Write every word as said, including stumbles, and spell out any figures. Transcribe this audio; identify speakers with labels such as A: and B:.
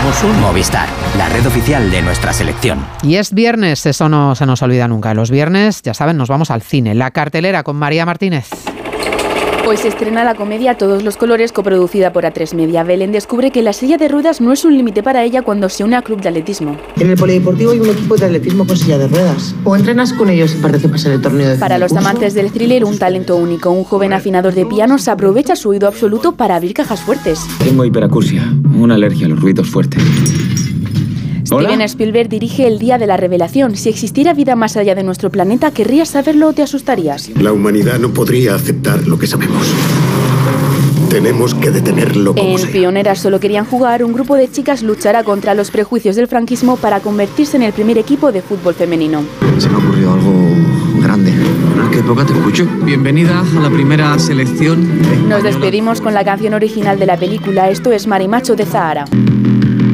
A: Movistar. Movistar, la red oficial de nuestra selección.
B: Y es viernes, eso no se nos olvida nunca. Los viernes, ya saben, nos vamos al cine. La cartelera con María Martínez.
C: Hoy se estrena la comedia Todos los colores, coproducida por A tres Media. Belén descubre que la silla de ruedas no es un límite para ella cuando se une al club de atletismo.
D: En el polideportivo hay un equipo de atletismo con silla de ruedas. O entrenas con ellos y participas en el torneo de
C: Para los
D: concurso.
C: amantes del thriller, un talento único. Un joven afinador de pianos aprovecha su oído absoluto para abrir cajas fuertes.
E: Tengo hiperacusia, una alergia a los ruidos fuertes.
C: Steven
E: ¿Hola?
C: Spielberg dirige El día de la revelación. Si existiera vida más allá de nuestro planeta, ¿querrías saberlo o te asustarías?
F: La humanidad no podría aceptar lo que sabemos. Tenemos que detenerlo como
C: En
F: sea.
C: Pioneras solo querían jugar, un grupo de chicas luchará contra los prejuicios del franquismo para convertirse en el primer equipo de fútbol femenino.
G: Se me ha ocurrido algo grande. ¿A qué época te escucho?
H: Bienvenida a la primera selección.
C: Nos despedimos con la canción original de la película. Esto es Marimacho de Zahara.